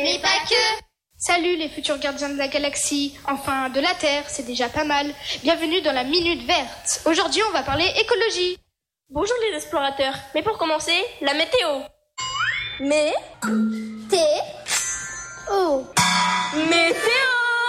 mais pas que. Salut les futurs gardiens de la galaxie, enfin de la Terre, c'est déjà pas mal. Bienvenue dans la Minute Verte. Aujourd'hui, on va parler écologie. Bonjour les explorateurs, mais pour commencer, la météo. Météo.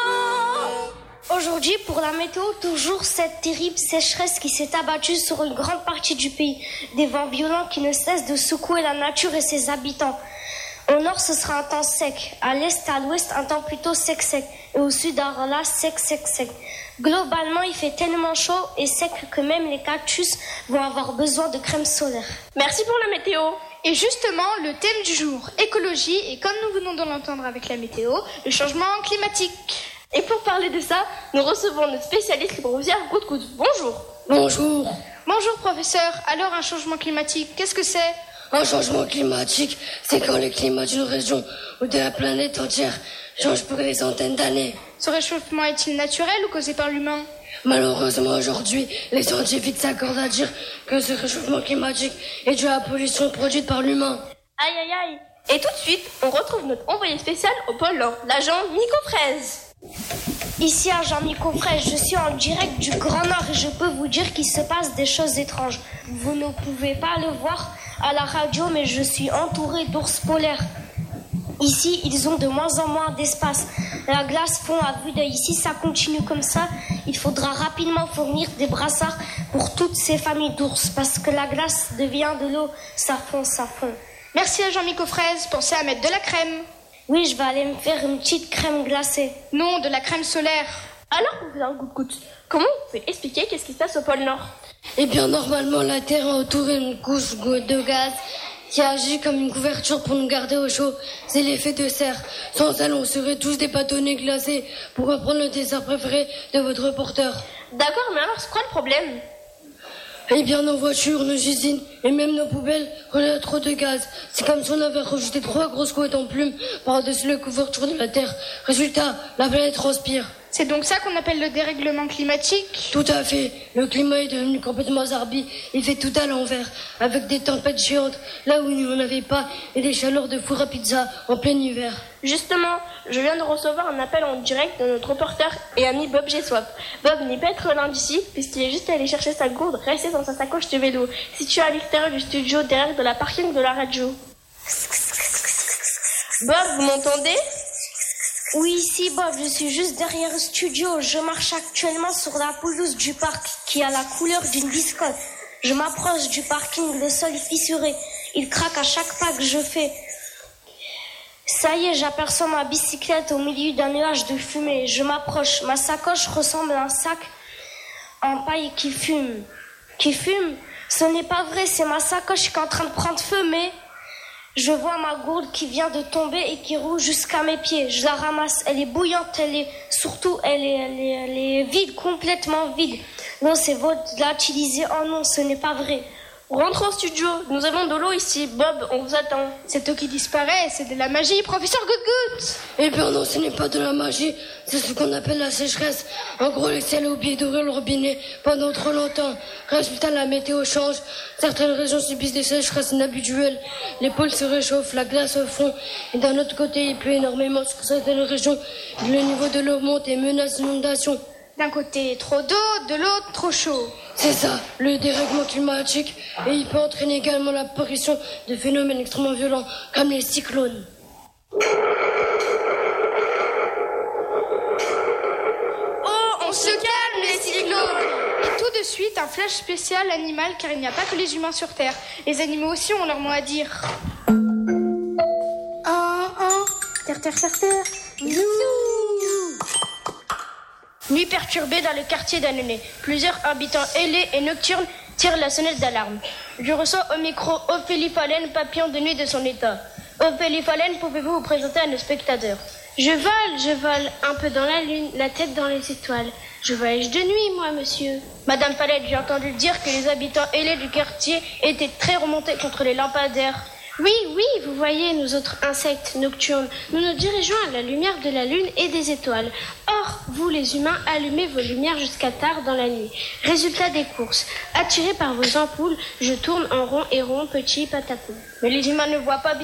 Aujourd'hui, pour la météo, toujours cette terrible sécheresse qui s'est abattue sur une grande partie du pays. Des vents violents qui ne cessent de secouer la nature et ses habitants. Au nord, ce sera un temps sec. À l'est et à l'ouest, un temps plutôt sec. Et au sud, alors là, sec. Globalement, il fait tellement chaud et sec que même les cactus vont avoir besoin de crème solaire. Merci pour la météo. Et justement, le thème du jour, écologie, et comme nous venons de l'entendre avec la météo, le changement climatique. Et pour parler de ça, nous recevons notre spécialiste, le professeur Goudgoud. Bonjour. Bonjour. Bonjour professeur, alors un changement climatique, qu'est-ce que c'est ? Un changement climatique, c'est quand le climat d'une région ou de la planète entière change pour des centaines d'années. Ce réchauffement est-il naturel ou causé par l'humain ? Malheureusement, aujourd'hui, les scientifiques s'accordent à dire que ce réchauffement climatique est dû à la pollution produite par l'humain. Aïe. Et tout de suite, on retrouve notre envoyé spécial au pôle Nord, l'agent Nico Fraise. Ici, agent Nico Fraise, je suis en direct du Grand Nord et je peux vous dire qu'il se passe des choses étranges. Vous ne pouvez pas le voir à la radio, mais je suis entouré d'ours polaires. Ici, ils ont de moins en moins d'espace. La glace fond à vue d'œil. Si ça continue comme ça, il faudra rapidement fournir des brassards pour toutes ces familles d'ours, parce que la glace devient de l'eau. Ça fond. Merci agent Nico Fraise, pensez à mettre de la crème. Oui, je vais aller me faire une petite crème glacée. Non, de la crème solaire. Alors, professeur Goudgoud, comment vous pouvez expliquer qu'est-ce qui se passe au pôle Nord ? Eh bien, normalement, la Terre a entouré une couche de gaz qui agit comme une couverture pour nous garder au chaud. C'est l'effet de serre. Sans elle, on serait tous des bâtonnets glacés, pour reprendre le dessert préféré de votre reporter. D'accord, mais alors c'est quoi le problème ? Eh bien, nos voitures, nos usines et même nos poubelles relèvent trop de gaz. C'est comme si on avait rajouté 3 grosses couettes en plumes par-dessus la couverture de la Terre. Résultat, la planète transpire. C'est donc ça qu'on appelle le dérèglement climatique ? Tout à fait. Le climat est devenu complètement zarbi. Il fait tout à l'envers, avec des tempêtes géantes là où il n'y en avait pas et des chaleurs de four à pizza en plein hiver. Justement, je viens de recevoir un appel en direct de notre reporter et ami Bob G-Swap. Bob n'est pas très loin d'ici, puisqu'il est juste allé chercher sa gourde restée dans sa sacoche de vélo, située à l'extérieur du studio derrière de la parking de la radio. Bob, vous m'entendez ? Oui, ici Bob, je suis juste derrière le studio. Je marche actuellement sur la pelouse du parc qui a la couleur d'une biscotte. Je m'approche du parking, le sol est fissuré. Il craque à chaque pas que je fais. Ça y est, j'aperçois ma bicyclette au milieu d'un nuage de fumée. Je m'approche. Ma sacoche ressemble à un sac en paille qui fume. Qui fume ? Ce n'est pas vrai, c'est ma sacoche qui est en train de prendre feu, mais... Je vois ma gourde qui vient de tomber et qui roule jusqu'à mes pieds. Je la ramasse. Elle est bouillante. Elle est vide, complètement vide. Non, c'est volatilisé. Oh non, ce n'est pas vrai. Rentre au studio. Nous avons de l'eau ici. Bob, on vous attend. Cette eau qui disparaît, c'est de la magie, professeur Goudgoud. Eh bien non, ce n'est pas de la magie. C'est ce qu'on appelle la sécheresse. En gros, le ciel a oublié d'ouvrir le robinet pendant trop longtemps. Résultat, la météo change. Certaines régions subissent des sécheresses inhabituelles. Les pôles se réchauffent, la glace fond. Et d'un autre côté, il pleut énormément sur certaines régions. Le niveau de l'eau monte et menace l'inondation. D'un côté, trop d'eau, de l'autre, trop chaud. C'est ça, le dérèglement climatique. Et il peut entraîner également l'apparition de phénomènes extrêmement violents, comme les cyclones. Oh, on se calme les cyclones. Et tout de suite, un flash spécial animal, car il n'y a pas que les humains sur Terre. Les animaux aussi ont leur mot à dire. Terre. Nuit perturbée dans le quartier d'Annonay. Plusieurs habitants ailés et nocturnes tirent la sonnette d'alarme. Je reçois au micro Ophélie Fallen, papillon de nuit de son état. Ophélie Fallen, pouvez-vous vous présenter à nos spectateurs ? Je vole un peu dans la lune, la tête dans les étoiles. Je voyage de nuit, moi, monsieur. Madame Fallen, j'ai entendu dire que les habitants ailés du quartier étaient très remontés contre les lampadaires. Oui, vous voyez, nous autres insectes nocturnes, nous nous dirigeons à la lumière de la lune et des étoiles. Or, vous les humains, allumez vos lumières jusqu'à tard dans la nuit. Résultat des courses. Attiré par vos ampoules, je tourne en rond et rond, petit patapon. Mais les humains ne voient pas bien.